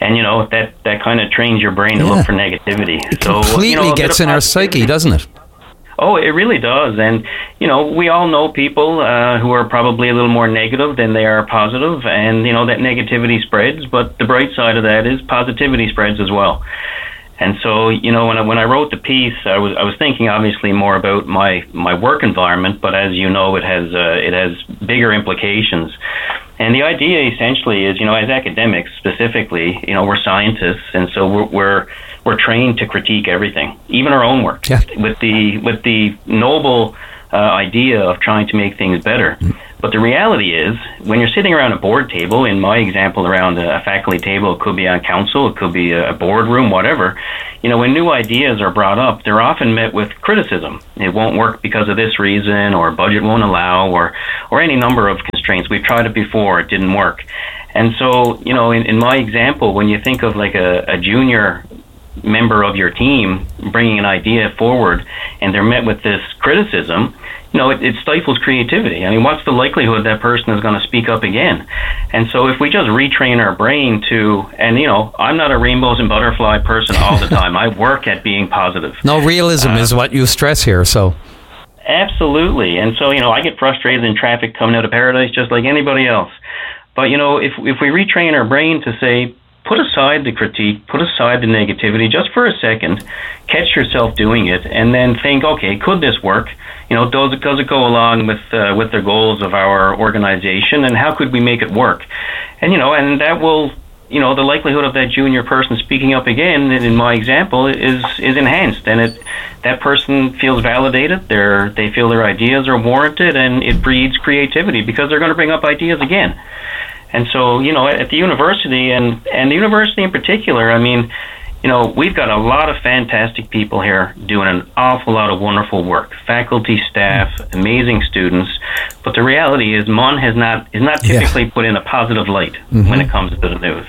And, you know, that, that kind of trains your brain to Yeah. look for negativity. It so, completely you know, a bit gets of in our positivity. psyche, doesn't it? Oh, it really does. And, you know, we all know people uh, who are probably a little more negative than they are positive, and, you know, that negativity spreads, but the bright side of that is positivity spreads as well. And so, you know, when I, when I wrote the piece, I was I was thinking obviously more about my, my work environment, but as you know, it has uh, it has bigger implications. And the idea essentially is, you know, as academics specifically, you know, we're scientists, and so we're we're, we're trained to critique everything, even our own work, yeah. with the with the noble uh, idea of trying to make things better. Mm. But the reality is, when you're sitting around a board table, in my example, around a faculty table, it could be on council, it could be a boardroom, whatever, you know, when new ideas are brought up, they're often met with criticism. It won't work because of this reason, or budget won't allow, or, or any number of constraints. We've tried it before, it didn't work. And so, you know, in, in my example, when you think of like a, a junior member of your team bringing an idea forward and they're met with this criticism, you know, it, it stifles creativity. I mean, what's the likelihood that person is going to speak up again? And so if we just retrain our brain to, and, you know, I'm not a rainbows and butterfly person all the time. I work at being positive. No, realism Uh, is what you stress here, so... Absolutely. And so, you know, I get frustrated in traffic coming out of Paradise just like anybody else. But, you know, if if we retrain our brain to say, put aside the critique, put aside the negativity just for a second, catch yourself doing it, and then think, okay, could this work? You know, does it, does it go along with uh, with the goals of our organization, and how could we make it work? And, you know, and that will, you know, the likelihood of that junior person speaking up again, in my example, is is enhanced, and it that person feels validated, they're, they feel their ideas are warranted, and it breeds creativity because they're going to bring up ideas again. And so, you know, at the university, and, and the university in particular, I mean, you know, we've got a lot of fantastic people here doing an awful lot of wonderful work. Faculty, staff, amazing students. But the reality is M U N has not is not typically yeah. put in a positive light mm-hmm. when it comes to the news.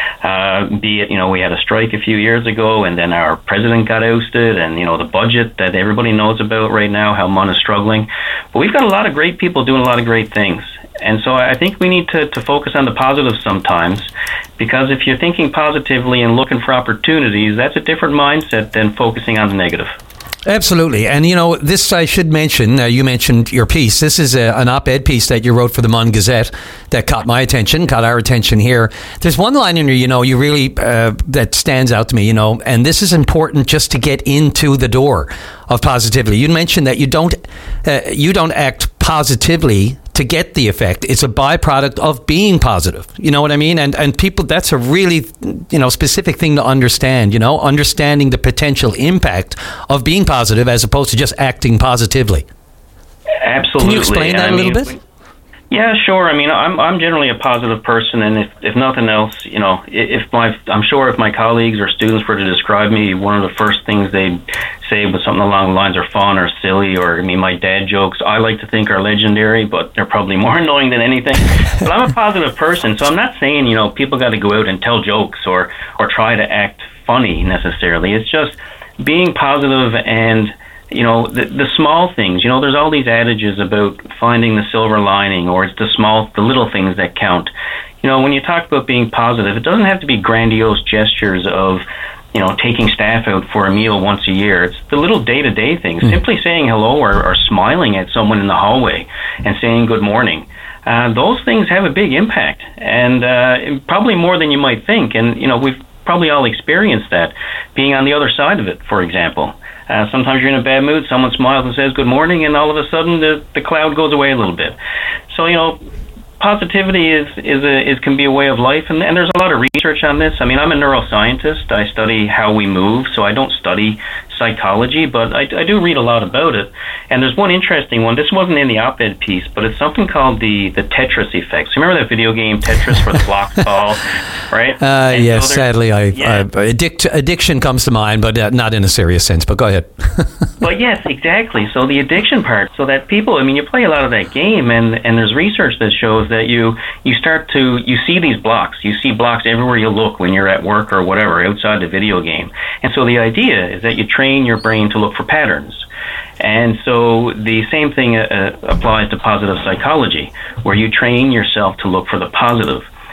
Uh, be it, you know, we had a strike a few years ago, and then our president got ousted, and, you know, the budget that everybody knows about right now, how M U N is struggling. But we've got a lot of great people doing a lot of great things. And so I think we need to, to focus on the positives sometimes, because if you're thinking positively and looking for opportunities, that's a different mindset than focusing on the negative. Absolutely. And, you know, this I should mention, uh, you mentioned your piece. This is a, an op-ed piece that you wrote for the M U N Gazette that caught my attention, caught our attention here. There's one line in here, you know, you really, uh, that stands out to me, you know, and this is important just to get into the door of positivity. You mentioned that you don't, uh, you don't act positively to get the effect. It's a byproduct of being positive. You know what I mean? And and people, that's a really, you know, specific thing to understand, you know, understanding the potential impact of being positive as opposed to just acting positively. Absolutely. Can you explain that I a little mean, bit? Yeah, sure. I mean, I'm I'm generally a positive person, and if, if nothing else, you know, if my I'm sure if my colleagues or students were to describe me, one of the first things they'd say was something along the lines of fun or silly, or I mean, my dad jokes I like to think are legendary, but they're probably more annoying than anything. But I'm a positive person, so I'm not saying, you know, people got to go out and tell jokes or or try to act funny necessarily. It's just being positive and, you know, the the small things. You know, there's all these adages about finding the silver lining, or it's the small, the little things that count. You know, when you talk about being positive, it doesn't have to be grandiose gestures of, you know, taking staff out for a meal once a year. It's the little day-to-day things. Mm. Simply saying hello, or, or smiling at someone in the hallway and saying good morning. Uh, those things have a big impact, and uh, probably more than you might think. And, you know, we've probably all experienced that, being on the other side of it, for example. Uh, sometimes you're in a bad mood, someone smiles and says good morning, and all of a sudden the, the cloud goes away a little bit. So, you know, positivity is is a, is can be a way of life, and, and there's a lot of research on this. I mean, I'm a neuroscientist. I study how we move, so I don't study psychology, but I, I do read a lot about it. And there's one interesting one. This wasn't in the op-ed piece, but it's something called the, the Tetris effect. So remember that video game Tetris where the blocks fall, right? Uh, yes, so sadly, I, yeah. I addict, addiction comes to mind, but uh, not in a serious sense. But go ahead. But yes, exactly. So the addiction part, so that people, I mean, you play a lot of that game, and, and there's research that shows that you you start to, you see these blocks. You see blocks everywhere you look when you're at work or whatever, outside the video game. And so the idea is that you train your brain to look for patterns. And so the same thing uh, applies to positive psychology, where you train yourself to look for the positive.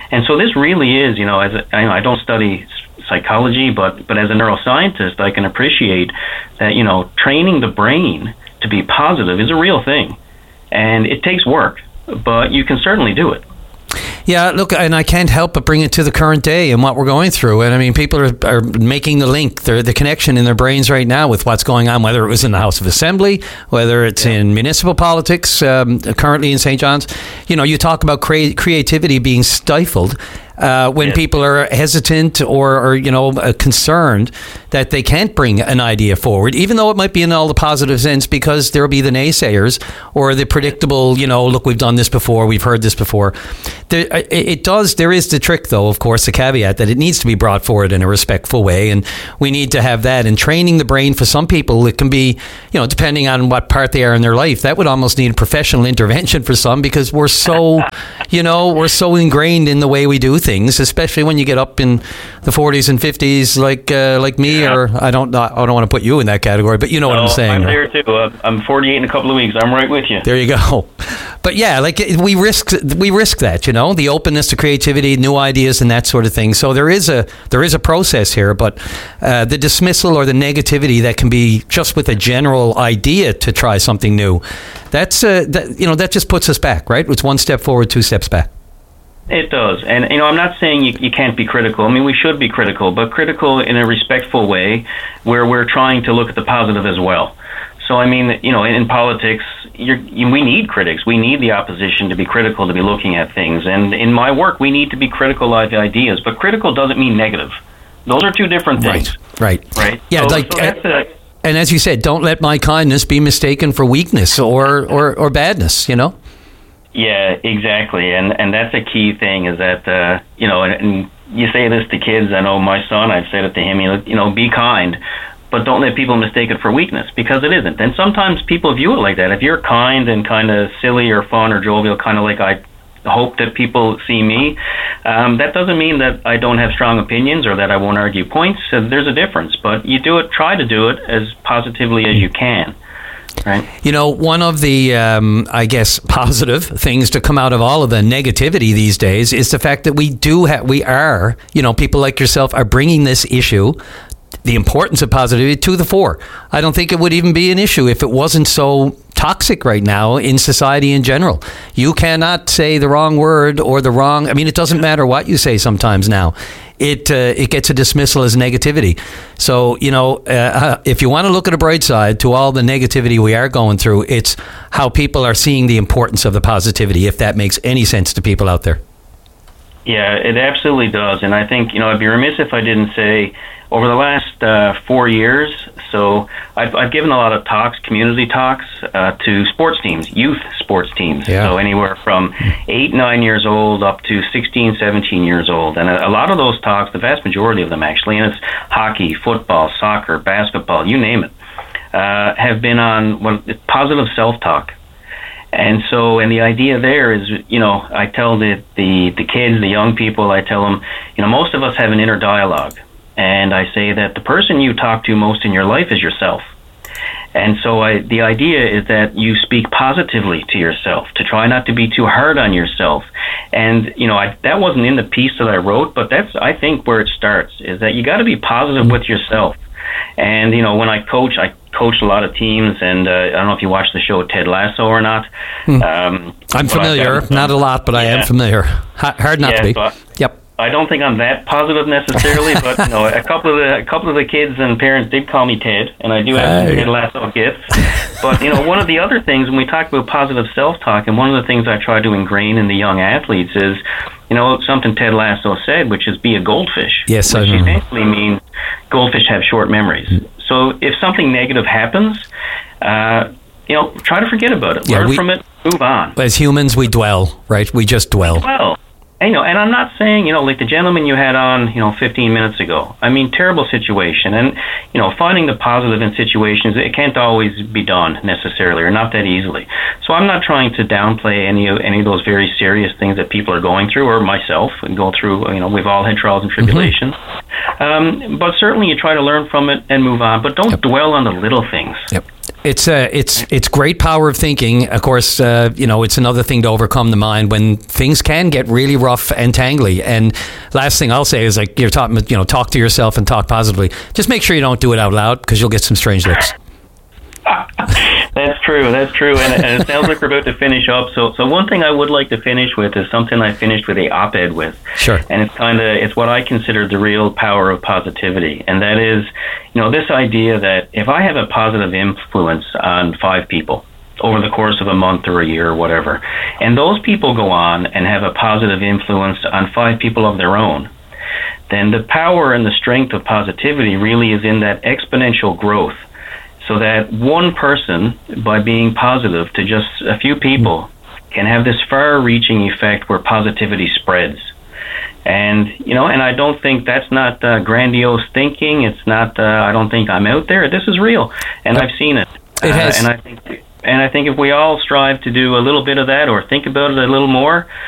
And so this really is, you know, as a, I, know, I don't study psychology, but but as a neuroscientist, I can appreciate that, you know, training the brain to be positive is a real thing, and it takes work, but you can certainly do it. Yeah, look, and I can't help but bring it to the current day and what we're going through. And I mean, people are, are making the link, the, the connection in their brains right now with what's going on, whether it was in the House of Assembly, whether it's yeah. in municipal politics, um, currently in Saint John's. You know, you talk about crea- creativity being stifled. Uh, when yeah. people are hesitant or, or you know, uh, concerned that they can't bring an idea forward, even though it might be in all the positive sense, because there'll be the naysayers or the predictable, you know, look, we've done this before, we've heard this before. There, it does, there is the trick, though, of course, the caveat that it needs to be brought forward in a respectful way, and we need to have that. And training the brain, for some people, it can be, you know, depending on what part they are in their life, that would almost need professional intervention for some, because we're so, you know, we're so ingrained in the way we do things. Things, especially when you get up in the forties and fifties, like uh, like me, yeah. or I don't I don't want to put you in that category, but you know no, what I'm saying. I'm right? there too. Uh, I'm forty-eight in a couple of weeks. I'm right with you. There you go. But yeah, like we risk we risk that, you know, the openness to creativity, new ideas, and that sort of thing. So there is a there is a process here, but uh, the dismissal or the negativity that can be just with a general idea to try something new, that's uh, that, you know, that just puts us back, right? It's one step forward, two steps back. It does. And, you know, I'm not saying you, you can't be critical. I mean, we should be critical, but critical in a respectful way where we're trying to look at the positive as well. So, I mean, you know, in, in politics, you're, you, we need critics. We need the opposition to be critical, to be looking at things. And in my work, we need to be critical of ideas. But critical doesn't mean negative. Those are two different things. Right, right. Right? Yeah, so, like... So that's I, a, and as you said, don't let my kindness be mistaken for weakness or, or, or badness, you know? Yeah, exactly, and and that's a key thing. Is that uh, you know, and, and you say this to kids. I know my son. I've said it to him. You know, you know, be kind, but don't let people mistake it for weakness, because it isn't. And sometimes people view it like that. If you're kind and kind of silly or fun or jovial, kind of like I hope that people see me, um, that doesn't mean that I don't have strong opinions or that I won't argue points. So there's a difference, but you do it. Try to do it as positively as you can. Right. You know, one of the, um, I guess, positive things to come out of all of the negativity these days is the fact that we do have, we are, you know, people like yourself are bringing this issue, the importance of positivity, to the fore. I don't think it would even be an issue if it wasn't so toxic right now in society in general. You cannot say the wrong word or the wrong, I mean, it doesn't matter what you say sometimes now. It uh, it gets a dismissal as negativity. So, you know, uh, if you want to look at a bright side to all the negativity we are going through, it's how people are seeing the importance of the positivity, if that makes any sense to people out there. Yeah, it absolutely does. And I think, you know, I'd be remiss if I didn't say, over the last uh, four years, so I've, I've given a lot of talks, community talks, uh, to sports teams, youth sports teams. Yeah. So anywhere from eight, nine years old up to sixteen, seventeen years old. And a, a lot of those talks, the vast majority of them actually, and it's hockey, football, soccer, basketball, you name it, uh, have been on well, positive self-talk. And so, and the idea there is, you know, I tell the, the, the kids, the young people, I tell them, you know, most of us have an inner dialogue. And I say that the person you talk to most in your life is yourself. And so I, the idea is that you speak positively to yourself, to try not to be too hard on yourself. And, you know, I, that wasn't in the piece that I wrote, but that's, I think, where it starts, is that you got to be positive with yourself. And, you know, when I coach, I coached a lot of teams, and uh, I don't know if you watch the show Ted Lasso or not. Hmm. Um, I'm familiar, not a lot, but I yeah. am familiar. Hard not yeah, to be. So yep. I don't think I'm that positive necessarily, but you know, a couple of the a couple of the kids and parents did call me Ted, and I do have some Ted Lasso gifts. But you know, one of the other things when we talk about positive self-talk, and one of the things I try to ingrain in the young athletes is, you know, something Ted Lasso said, which is be a goldfish. Yes, which I know. essentially means goldfish have short memories. Mm. So if something negative happens, uh, you know, try to forget about it, yeah, learn we, from it, move on. As humans, we dwell, right? We just dwell. Well. You know, and I'm not saying, you know, like the gentleman you had on, you know, fifteen minutes ago. I mean, terrible situation. And, you know, finding the positive in situations, it can't always be done necessarily, or not that easily. So I'm not trying to downplay any of, any of those very serious things that people are going through, or myself, and go through, you know, we've all had trials and tribulations. Mm-hmm. Um, but certainly you try to learn from it and move on. But don't yep. dwell on the little things. Yep. It's uh, it's it's great power of thinking. Of course, uh, you know, it's another thing to overcome the mind when things can get really rough and tangly. And last thing I'll say is, like, you're talking, you know, talk to yourself and talk positively. Just make sure you don't do it out loud, because you'll get some strange looks. That's true. That's true. And, and it sounds like we're about to finish up. So, so one thing I would like to finish with is something I finished with a op-ed with. Sure. And it's kind of, it's what I consider the real power of positivity. And that is, you know, this idea that if I have a positive influence on five people over the course of a month or a year or whatever, and those people go on and have a positive influence on five people of their own, then the power and the strength of positivity really is in that exponential growth. So that one person, by being positive to just a few people, can have this far-reaching effect where positivity spreads. And, you know, and I don't think that's not uh, grandiose thinking. It's not, uh, I don't think I'm out there. This is real, and I've seen it. It has. Uh, and I think, and I think if we all strive to do a little bit of that or think about it a little more,